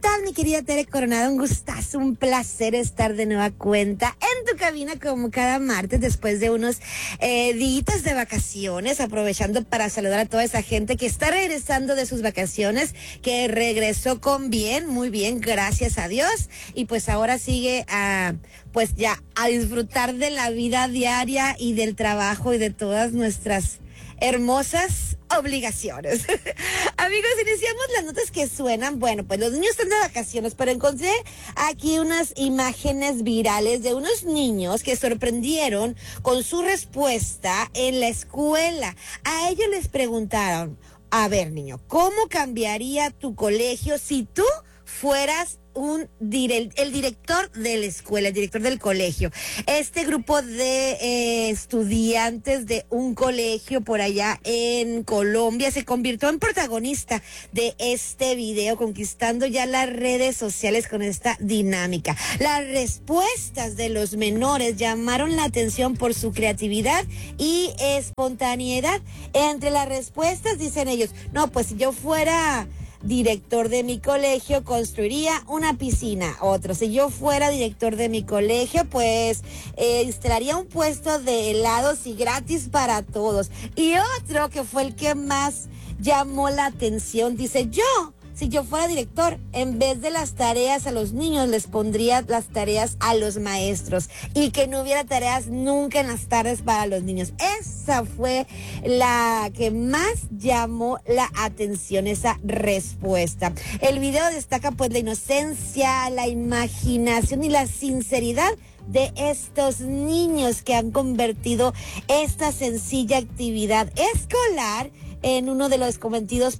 tal, mi querida Tere Coronado? Un gustazo, un placer estar de nueva cuenta en tu cabina como cada martes después de unos días de vacaciones, aprovechando para saludar a toda esa gente que está regresando de sus vacaciones, que regresó con bien, muy bien, gracias a Dios, y pues ahora sigue pues ya a disfrutar de la vida diaria y del trabajo y de todas nuestras hermosas obligaciones. Amigos, iniciamos las notas que suenan. Bueno, pues los niños están de vacaciones, pero encontré aquí unas imágenes virales de unos niños que sorprendieron con su respuesta en la escuela. A ellos les preguntaron: a ver, niño, ¿cómo cambiaría tu colegio si tú fueras el director de la escuela, el director del colegio? Este grupo de estudiantes de un colegio por allá en Colombia se convirtió en protagonista de este video, conquistando ya las redes sociales con esta dinámica. Las respuestas de los menores llamaron la atención por su creatividad y espontaneidad. Entre las respuestas dicen ellos: no, pues si yo fuera director de mi colegio, construiría una piscina. Otro: si yo fuera director de mi colegio, pues instalaría un puesto de helados y gratis para todos. Y otro, que fue el que más llamó la atención, dice: si yo fuera director, en vez de las tareas a los niños, les pondría las tareas a los maestros, y que no hubiera tareas nunca en las tardes para los niños. Esa fue la que más llamó la atención, esa respuesta. El video destaca pues la inocencia, la imaginación y la sinceridad de estos niños, que han convertido esta sencilla actividad escolar en uno de los contenidos,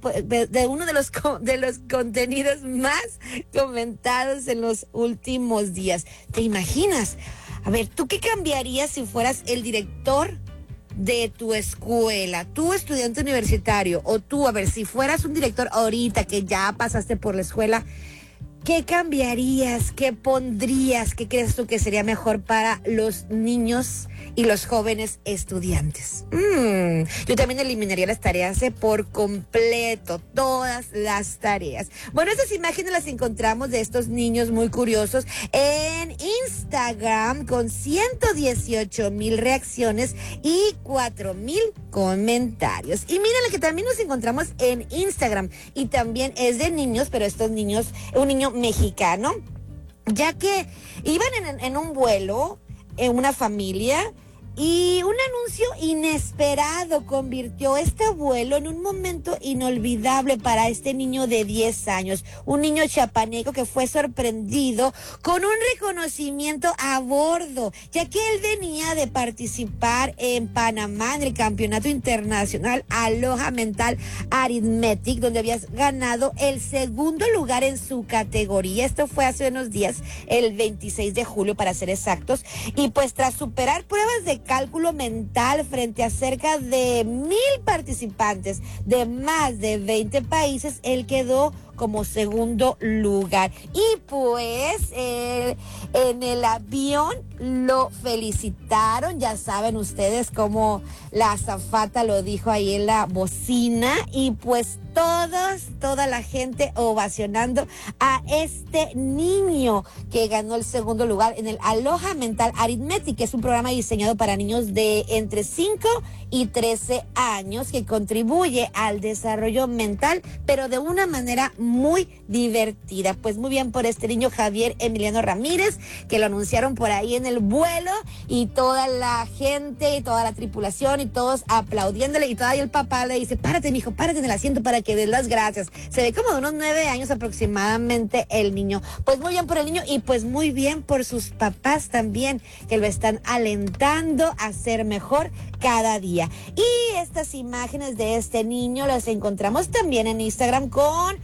de los contenidos más comentados en los últimos días. ¿Te imaginas? A ver, ¿tú qué cambiarías si fueras el director de tu escuela, tú estudiante universitario, o tú, a ver, si fueras un director ahorita que ya pasaste por la escuela? ¿Qué cambiarías? ¿Qué pondrías? ¿Qué crees tú que sería mejor para los niños y los jóvenes estudiantes? Yo también eliminaría las tareas por completo, todas las tareas. Bueno, estas imágenes las encontramos de estos niños muy curiosos en Instagram, con 118,000 reacciones y 4,000 comentarios. Y miren, que también nos encontramos en Instagram, y también es de niños, pero estos niños, un niño mexicano, ya que iban en un vuelo, en una familia, y un anuncio inesperado convirtió este vuelo en un momento inolvidable para este niño de 10 años. Un niño chapaneco que fue sorprendido con un reconocimiento a bordo, ya que él venía de participar en Panamá en el Campeonato Internacional Aloha Mental Arithmetic, donde habías ganado el segundo lugar en su categoría. Esto fue hace unos días, el 26 de julio para ser exactos. Y pues tras superar pruebas de cálculo mental frente a cerca de 1,000 participantes de más de 20 países, él quedó como segundo lugar. Y pues en el avión lo felicitaron, ya saben ustedes cómo la azafata lo dijo ahí en la bocina, y pues toda la gente ovacionando a este niño que ganó el segundo lugar en el Aloha Mental Arithmetic, que es un programa diseñado para niños de entre 5 y 13 años, que contribuye al desarrollo mental, pero de una manera muy divertida. Pues muy bien por este niño, Javier Emiliano Ramírez, que lo anunciaron por ahí en el vuelo, y toda la gente y toda la tripulación y todos aplaudiéndole, y todavía el papá le dice: párate, mijo, párate en el asiento para que des las gracias. Se ve como de unos 9 años aproximadamente el niño. Pues muy bien por el niño, y pues muy bien por sus papás también, que lo están alentando a ser mejor cada día. Y estas imágenes de este niño las encontramos también en Instagram con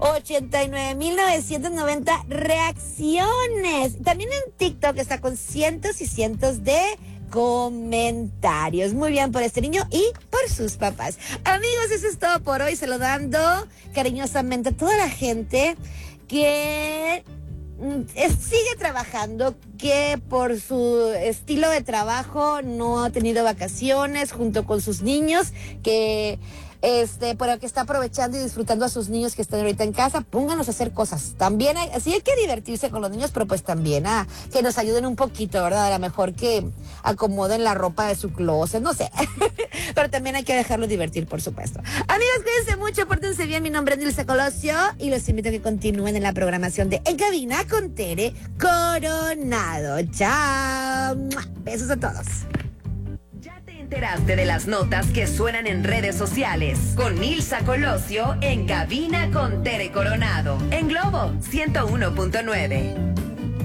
89,990 reacciones. También en TikTok está con cientos y cientos de comentarios. Muy bien por este niño y por sus papás. Amigos, eso es todo por hoy. Saludando cariñosamente a toda la gente que sigue trabajando, que por su estilo de trabajo no ha tenido vacaciones junto con sus niños, que pero que está aprovechando y disfrutando a sus niños que están ahorita en casa, pónganos a hacer cosas. También sí hay que divertirse con los niños, pero pues también a que nos ayuden un poquito, ¿verdad? A lo mejor que acomoden la ropa de su closet, no sé. Pero también hay que dejarlos divertir, por supuesto. Amigos, cuídense mucho, pórtense bien. Mi nombre es Nilsa Colosio y los invito a que continúen en la programación de En Cabina con Tere Coronado. Chao. Besos a todos. ¿Te enteraste de las notas que suenan en redes sociales? Con Nilsa Colosio en Cabina con Tere Coronado. En Globo 101.9.